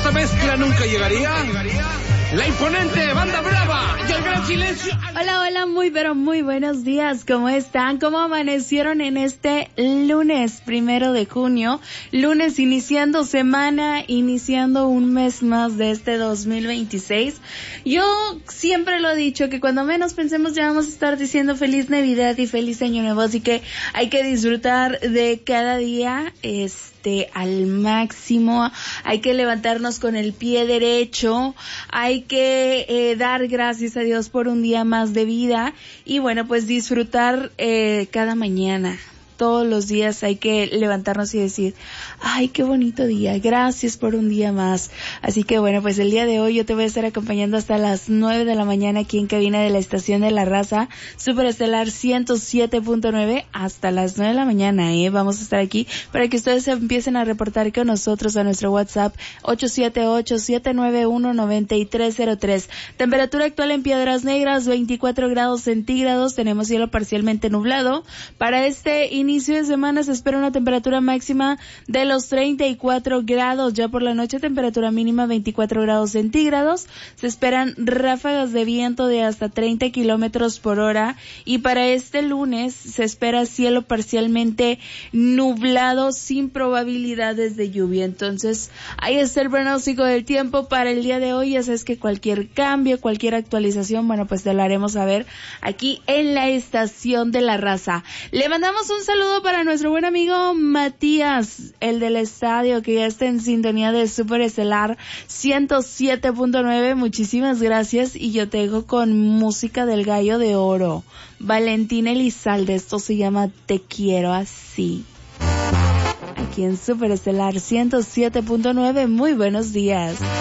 esta mezcla nunca llegaría la imponente Banda Brava y el Gran Silencio. Hola, hola, muy pero muy buenos días. ¿Cómo están? ¿Cómo amanecieron en este lunes 1 de junio? Lunes iniciando semana, iniciando un mes más de este 2026. Yo siempre lo he dicho que cuando menos pensemos ya vamos a estar diciendo feliz Navidad y feliz Año Nuevo, así que hay que disfrutar de cada día al máximo. Hay que levantarnos con el pie derecho, hay que dar gracias a Dios por un día más de vida y bueno, pues disfrutar cada mañana. Todos los días hay que levantarnos y decir, ay, qué bonito día, gracias por un día más. Así que bueno, pues el día de hoy yo te voy a estar acompañando hasta las 9 de la mañana aquí en cabina de la estación de La Raza, Superestelar 107.9, hasta las 9 de la mañana, vamos a estar aquí para que ustedes se empiecen a reportar con nosotros a nuestro WhatsApp 878-791-9303. Temperatura actual en Piedras Negras, 24 grados centígrados, tenemos cielo parcialmente nublado. Para este inicio de semana se espera una temperatura máxima de los 34 grados, ya por la noche temperatura mínima 24 grados centígrados, se esperan ráfagas de viento de hasta 30 kilómetros por hora y para este lunes se espera cielo parcialmente nublado sin probabilidades de lluvia. Entonces ahí está el pronóstico del tiempo para el día de hoy. Ya sabes que cualquier cambio, cualquier actualización, bueno, pues te lo haremos saber aquí en la estación de La Raza. Le mandamos un saludo para nuestro buen amigo Matías, el del estadio, que ya está en sintonía de Superestelar 107.9. Muchísimas gracias y yo te dejo con música del Gallo de Oro, Valentín Elizalde. Esto se llama Te Quiero Así, aquí en Superestelar 107.9. Muy buenos días.